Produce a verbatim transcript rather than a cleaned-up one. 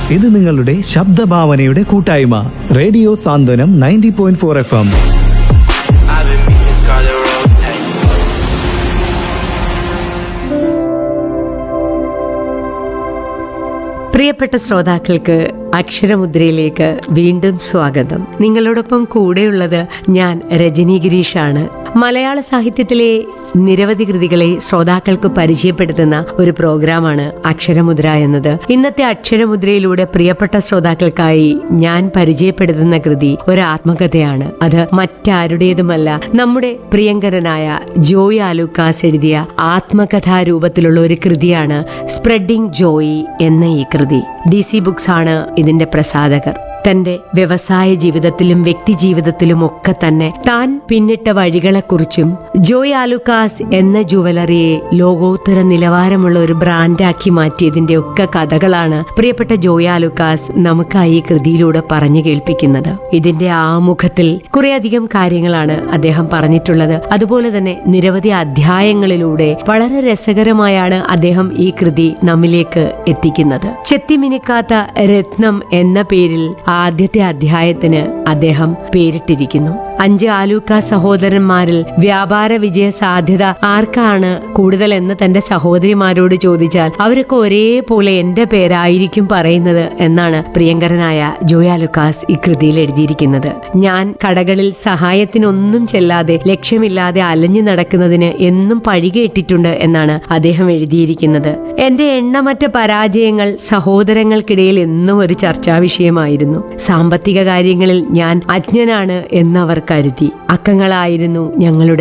ഇത് നിങ്ങളുടെ ശബ്ദഭാവനയുടെ കൂട്ടായ്മ റേഡിയോ സാന്ത്വനം ninety point four F M. പ്രിയപ്പെട്ട ശ്രോതാക്കൾക്ക് അക്ഷരമുദ്രയിലേക്ക് വീണ്ടും സ്വാഗതം. നിങ്ങളോടൊപ്പം കൂടെയുള്ളത് ഞാൻ രജനി ഗിരീഷാണ്. മലയാള സാഹിത്യത്തിലെ നിരവധി കൃതികളെ ശ്രോതാക്കൾക്ക് പരിചയപ്പെടുത്തുന്ന ഒരു പ്രോഗ്രാമാണ് അക്ഷരമുദ്ര എന്നത്. ഇന്നത്തെ അക്ഷരമുദ്രയിലൂടെ പ്രിയപ്പെട്ട ശ്രോതാക്കൾക്കായി ഞാൻ പരിചയപ്പെടുത്തുന്ന കൃതി ഒരു ആത്മകഥയാണ്. അത് മറ്റാരുടേതുമല്ല, നമ്മുടെ പ്രിയങ്കരനായ ജോയ് ആലുക്കാസ് എഴുതിയ ആത്മകഥാരൂപത്തിലുള്ള ഒരു കൃതിയാണ് സ്പ്രെഡിംഗ് ജോയ് എന്ന ഈ കൃതി. ഡി സി ബുക്സ് ആണ് ഇതിന്റെ പ്രസാധകർ. തന്റെ വ്യവസായ ജീവിതത്തിലും വ്യക്തി ജീവിതത്തിലും ഒക്കെ തന്നെ താൻ പിന്നിട്ട വഴികളെക്കുറിച്ചും ജോയ് ആലുക്കാസ് എന്ന ജുവലറിയെ ലോകോത്തര നിലവാരമുള്ള ഒരു ബ്രാൻഡാക്കി മാറ്റിയതിന്റെ ഒക്കെ കഥകളാണ് പ്രിയപ്പെട്ട ജോയ് ആലുക്കാസ് നമുക്കായി ഈ കൃതിയിലൂടെ പറഞ്ഞു കേൾപ്പിക്കുന്നത്. ഇതിന്റെ ആമുഖത്തിൽ കുറേയധികം കാര്യങ്ങളാണ് അദ്ദേഹം പറഞ്ഞിട്ടുള്ളത്. അതുപോലെ തന്നെ നിരവധി അധ്യായങ്ങളിലൂടെ വളരെ രസകരമായാണ് അദ്ദേഹം ഈ കൃതി നമ്മിലേക്ക് എത്തിക്കുന്നത്. ചെത്തിമിനുക്കാത്ത രത്നം എന്ന പേരിൽ ആദ്യത്തെ അധ്യായത്തിന് അദ്ദേഹം പേരിട്ടിരിക്കുന്നു. അഞ്ച് ആലൂക്ക സഹോദരന്മാരിൽ വ്യാപാര വിജയ സാധ്യത ആർക്കാണ് കൂടുതൽ എന്ന് തന്റെ സഹോദരിമാരോട് ചോദിച്ചാൽ അവരൊക്കെ ഒരേപോലെ എന്റെ പേരായിരിക്കും പറയുന്നത് എന്നാണ് പ്രിയങ്കരനായ ജോയ് ആലുക്കാസ് ഈ കൃതിയിൽ എഴുതിയിരിക്കുന്നത്. ഞാൻ കടകളിൽ സഹായത്തിനൊന്നും ചെല്ലാതെ ലക്ഷ്യമില്ലാതെ അലഞ്ഞു നടക്കുന്നതിന് എന്നും പഴികേട്ടിട്ടുണ്ട് എന്നാണ് അദ്ദേഹം എഴുതിയിരിക്കുന്നത്. എന്റെ എണ്ണമറ്റ പരാജയങ്ങൾ സഹോദരങ്ങൾക്കിടയിൽ എന്നും ഒരു ചർച്ചാ വിഷയമായിരുന്നു. സാമ്പത്തിക കാര്യങ്ങളിൽ ഞാൻ അജ്ഞനാണ് എന്നവർ കരുതി. അക്കങ്ങളായിരുന്നു ഞങ്ങളുടെ